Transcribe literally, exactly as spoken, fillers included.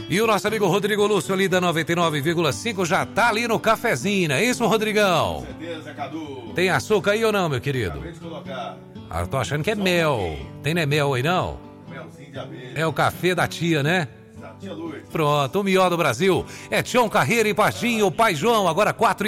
E o nosso amigo Rodrigo Lúcio ali da noventa e nove vírgula cinco já tá ali no cafezinho, não é isso, Rodrigão? Com certeza, Cadu. Tem açúcar aí ou não, meu querido? Acabei de colocar. Ah, eu tô achando que é mel. Tem não é mel aí, não? Melzinho de abelha. É o café da tia, né? Tia Luz. Pronto, o melhor do Brasil é Tião Carreira e Pastinho, o Pai João, agora quatro e